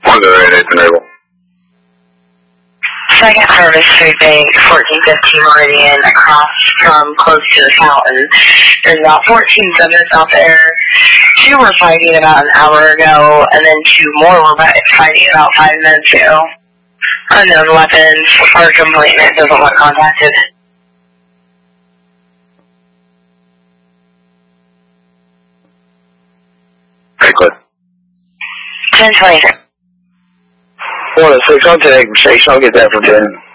Nathan Able. Second Service Street Bank, 1415 Meridian, across from close to the fountain. There's about 14 subjects out there. 2 were fighting about an hour ago, and then 2 more were fighting about 5 minutes ago. Unknown weapons are complainant doesn't want contacted. Very good. 1020. 106, I'll take station. I'll get that for Ben.